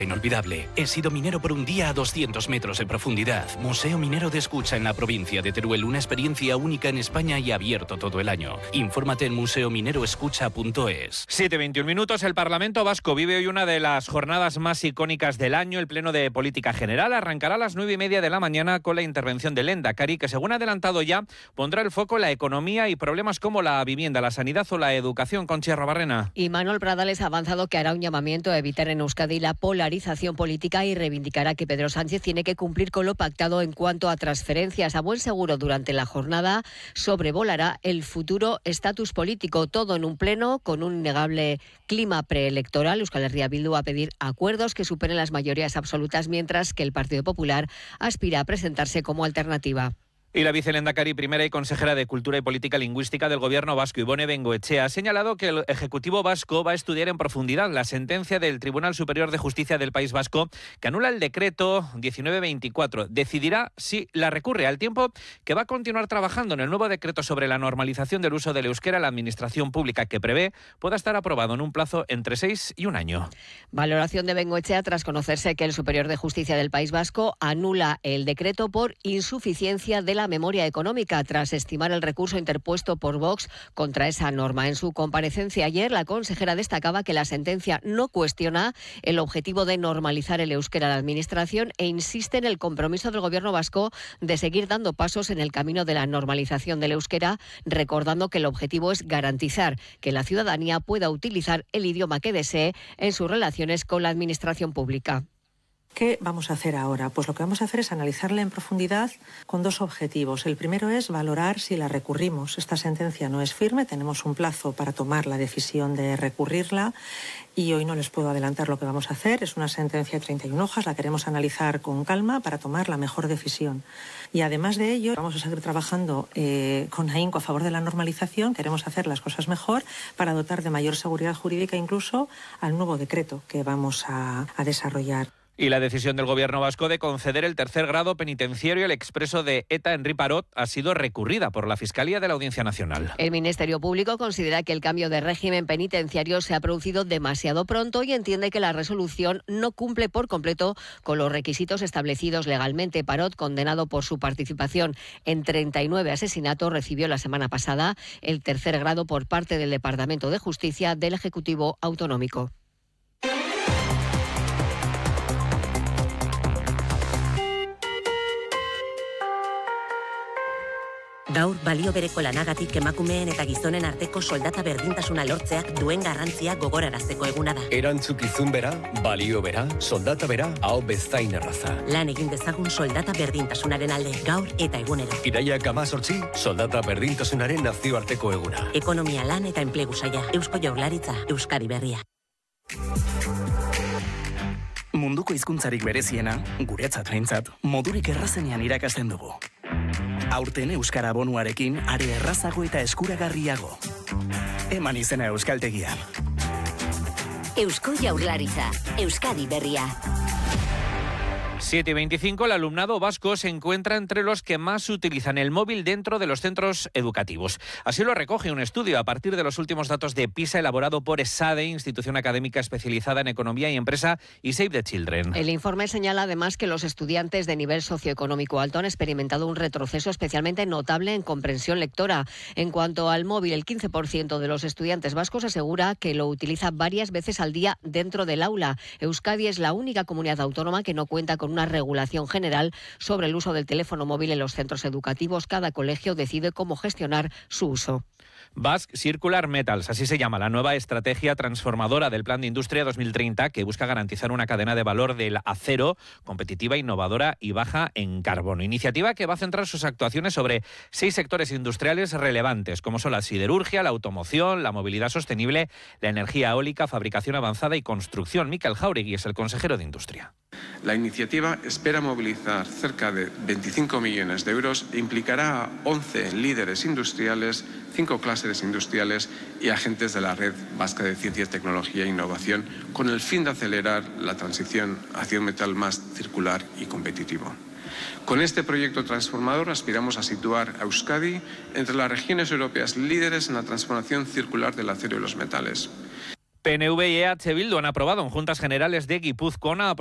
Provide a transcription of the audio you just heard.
Inolvidable. He sido minero por un día a 200 metros de profundidad. Museo Minero de Escucha en la provincia de Teruel. Una experiencia única en España y abierto todo el año. Infórmate en museomineroescucha.es. 7:21 minutos. El Parlamento Vasco vive hoy una de las jornadas más icónicas del año. El Pleno de Política General arrancará a las 9:30 de la mañana con la intervención del Lehendakari, que según ha adelantado ya, pondrá el foco en la economía y problemas como la vivienda, la sanidad o la educación. Conchi Arrobarrena. Y Manuel Pradales ha avanzado que hará un llamamiento a evitar en Euskadi la polarización política y reivindicará que Pedro Sánchez tiene que cumplir con lo pactado en cuanto a transferencias. A buen seguro, durante la jornada sobrevolará el futuro estatus político, todo en un pleno con un innegable clima preelectoral. Euskal Herria Bildu va a pedir acuerdos que superen las mayorías absolutas, mientras que el Partido Popular aspira a presentarse como alternativa. Y la vicelehendakari primera y consejera de Cultura y Política Lingüística del Gobierno vasco, Ibone Bengoechea, ha señalado que el Ejecutivo vasco va a estudiar en profundidad la sentencia del Tribunal Superior de Justicia del País Vasco que anula el decreto 1924. Decidirá si la recurre, al tiempo que va a continuar trabajando en el nuevo decreto sobre la normalización del uso del euskera en la Administración Pública, que prevé pueda estar aprobado en un plazo entre 6 y 1 año. Valoración de Bengoechea tras conocerse que el Superior de Justicia del País Vasco anula el decreto por insuficiencia de la memoria económica, tras estimar el recurso interpuesto por Vox contra esa norma. En su comparecencia ayer, la consejera destacaba que la sentencia no cuestiona el objetivo de normalizar el euskera en la Administración e insiste en el compromiso del Gobierno vasco de seguir dando pasos en el camino de la normalización del euskera, recordando que el objetivo es garantizar que la ciudadanía pueda utilizar el idioma que desee en sus relaciones con la Administración pública. ¿Qué vamos a hacer ahora? Pues lo que vamos a hacer es analizarla en profundidad con dos objetivos. El primero es valorar si la recurrimos. Esta sentencia no es firme, tenemos un plazo para tomar la decisión de recurrirla y hoy no les puedo adelantar lo que vamos a hacer. Es una sentencia de 31 hojas, la queremos analizar con calma para tomar la mejor decisión. Y además de ello, vamos a seguir trabajando con ahínco a favor de la normalización. Queremos hacer las cosas mejor para dotar de mayor seguridad jurídica incluso al nuevo decreto que vamos a desarrollar. Y la decisión del Gobierno vasco de conceder el tercer grado penitenciario al expreso de ETA, Henri Parot, ha sido recurrida por la Fiscalía de la Audiencia Nacional. El Ministerio Público considera que el cambio de régimen penitenciario se ha producido demasiado pronto y entiende que la resolución no cumple por completo con los requisitos establecidos legalmente. Parot, condenado por su participación en 39 asesinatos, recibió la semana pasada el tercer grado por parte del Departamento de Justicia del Ejecutivo Autonómico. Gaur balio bereko lanagatik emakumeen eta gizonen arteko soldata berdintasuna lortzeak duen garrantzia gogorarazteko eguna da. Erantzukizun bera, balio bera, soldata bera, hau bezain erraza. Lan egin dezagun soldata berdintasunaren alde, gaur eta egunero. Iraiak 18, soldata berdintasunaren nazioarteko eguna. Ekonomia, lan eta enplegu saila, Eusko Jaurlaritza, Euskadi Berria. Munduko hizkuntzarik bereziena, guretzat behintzat, modurik errazenean irakasten dugu. Aurten euskara abonuarekin are errazago eta eskuragarriago. Eman izena euskaltegian. Eusko Jaurlaritza, Euskadi Berria. 7:25, el alumnado vasco se encuentra entre los que más utilizan el móvil dentro de los centros educativos. Así lo recoge un estudio a partir de los últimos datos de PISA elaborado por ESADE, institución académica especializada en economía y empresa, y Save the Children. El informe señala además que los estudiantes de nivel socioeconómico alto han experimentado un retroceso especialmente notable en comprensión lectora. En cuanto al móvil, el 15% de los estudiantes vascos asegura que lo utiliza varias veces al día dentro del aula. Euskadi es la única comunidad autónoma que no cuenta con una regulación general sobre el uso del teléfono móvil en los centros educativos. Cada colegio decide cómo gestionar su uso. Basque Circular Metals, así se llama la nueva estrategia transformadora del Plan de Industria 2030, que busca garantizar una cadena de valor del acero competitiva, innovadora y baja en carbono. Iniciativa que va a centrar sus actuaciones sobre 6 sectores industriales relevantes, como son la siderurgia, la automoción, la movilidad sostenible, la energía eólica, fabricación avanzada y construcción. Mikel Jauregui es el consejero de Industria. La iniciativa espera movilizar cerca de 25 millones de euros e implicará a 11 líderes industriales, 5 clústeres industriales y agentes de la Red Vasca de Ciencia, Tecnología e Innovación, con el fin de acelerar la transición hacia un metal más circular y competitivo. Con este proyecto transformador aspiramos a situar a Euskadi entre las regiones europeas líderes en la transformación circular del acero y los metales. PNV y EH Bildu han aprobado en Juntas Generales de Guipúzcoa una